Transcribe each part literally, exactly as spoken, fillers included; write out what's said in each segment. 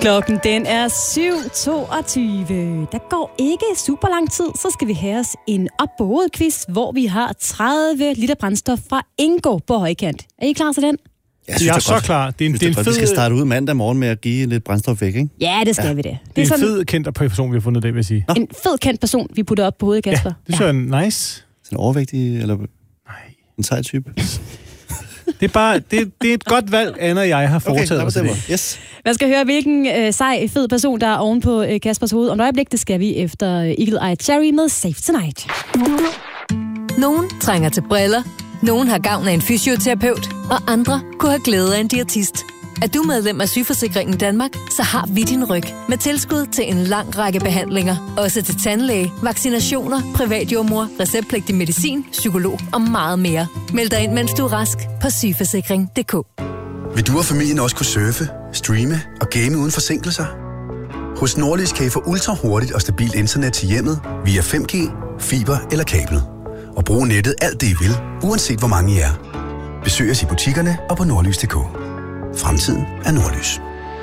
Klokken den er syv toogtyve. Der går ikke super lang tid, så skal vi have os en op-på-hovedet-quiz, hvor vi har tredive liter brændstof fra Ingo på højkant. Er I klar til den? Jeg, synes, jeg er så godt. klar. Det er en, det er en fed... Vi skal starte ud mandag morgen med at give lidt brændstof væk, ikke? Ja, det skal ja. vi det. Det er, det er en sådan... fed, kendt person, vi har fundet det, vil jeg sige. Nå. En fed, kendt person, vi putter op på hovedet, Kasper. Ja, det synes jeg er nice. Sådan en overvægtig, eller... Nej. En sej type. Det er bare, det, det er et godt valg, Anna og jeg har foretaget os. Okay, yes. Man skal høre, hvilken øh, sej, fed person, der er oven på øh, Kaspers hoved. Om et øjeblik, det skal vi efter øh, Eagle Eye Cherry med Safe Tonight. Nogen trænger til briller, nogen har gavn af en fysioterapeut, og andre kunne have glæde af en diætist. Er du medlem af Sygeforsikringen Danmark, så har vi din ryg med tilskud til en lang række behandlinger. Også til tandlæge, vaccinationer, privatjordmor, receptpligtig medicin, psykolog og meget mere. Meld dig ind, mens du er rask på sygeforsikring punktum d k. Vil du og familien også kunne surfe, streame og game uden forsinkelser? Hos Nordlys kan I få ultra hurtigt og stabilt internet til hjemmet via fem G, fiber eller kabel. Og bruge nettet alt det I vil, uanset hvor mange I er. Besøg os i butikkerne og på nordlys punktum d k. Fremtiden er Nordlys.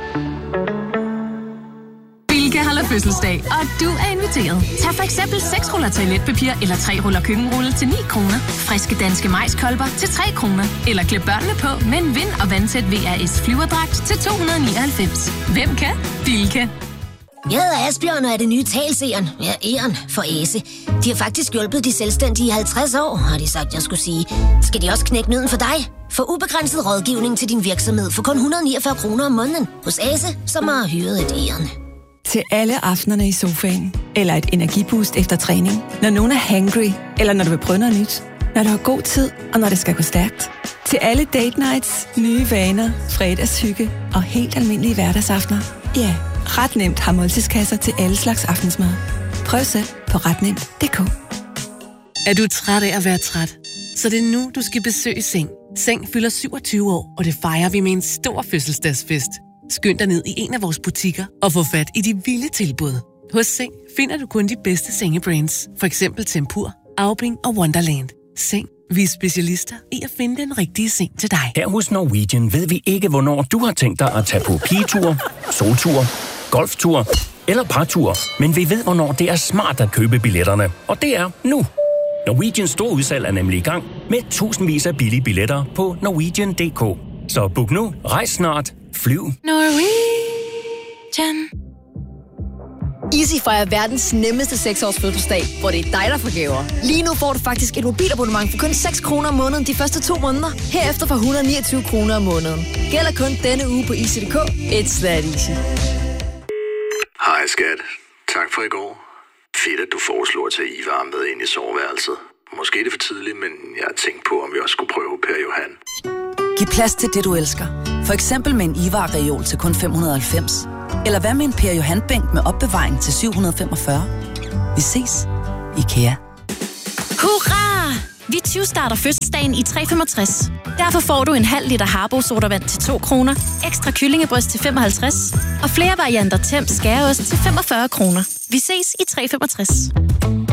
Bilka holder fødselsdag, og du er inviteret. Tag for eksempel seks ruller toiletpapir eller tre ruller køkkenrulle til ni kroner. Friske danske majskolber til tre kroner. Eller klæd børnene på med en vind- og vandtæt V R S flyverdragt til to hundrede nioghalvfems. Hvem kan? Bilka. Jeg hedder Asbjørn og er det nye talseren. Ja, Eren for Æse. De har faktisk hjulpet de selvstændige i halvtreds år, har de sagt, jeg skulle sige. Skal de også knække nøden for dig? Få ubegrænset rådgivning til din virksomhed for kun et hundrede og niogfyrre kroner om måneden hos Æse, som har hyret et Eren. Til alle aftenerne i sofaen, eller et energiboost efter træning, når nogen er hangry, eller når du vil prøve noget nyt, når du har god tid, og når det skal gå stærkt. Til alle date nights, nye vaner, fredagshygge og helt almindelige hverdagsaftener. Ja, Ret Nemt har måltidskasser til alle slags aftensmad. Prøv selv på ret nemt punktum d k. Er du træt af at være træt? Så det er nu, du skal besøge Seng. Seng fylder syvogtyve år, og det fejrer vi med en stor fødselsdagsfest. Skynd dig ned i en af vores butikker og få fat i de vilde tilbud. Hos Seng finder du kun de bedste sengebrands. For eksempel Tempur, Aubing og Wonderland. Seng. Vi er specialister i at finde den rigtige seng til dig. Her hos Norwegian ved vi ikke, hvornår du har tænkt dig at tage på pigetur, soltur, golftur eller partur. Men vi ved, hvornår det er smart at købe billetterne. Og det er nu. Norwegians store udsalg er nemlig i gang med tusindvis af billige billetter på norwegian punktum d k. Så book nu, rejs snart, flyv. Norwegian. Easy fejrer verdens nemmeste seks års fødselsdag, hvor det er dig, der får gaver. Lige nu får du faktisk et mobilabonnement for kun seks kroner om måneden de første to måneder. Herefter for et hundrede og niogtyve kroner om måneden. Gælder kun denne uge på easy punktum d k. It's that easy. Hej skat. Tak for i går. Fedt, at du foreslår at tage Ivar med ind i soveværelset. Måske er det for tidligt, men jeg har tænkt på, om vi også skulle prøve Per Johan. Giv plads til det, du elsker. For eksempel med en Ivar-reol til kun fem hundrede og halvfems. Eller hvad med en Per Johan-bænk med opbevaring til syv hundrede og femogfyrre? Vi ses. IKEA. Hurra! Vi tyve-starter fødselsdagen i tre femogtres. Derfor får du en halv liter Harbo-sodavand til to kroner, ekstra kyllingebryst til femoghalvtreds og flere varianter Temp skæreost til femogfyrre kroner. Vi ses i tre femogtres.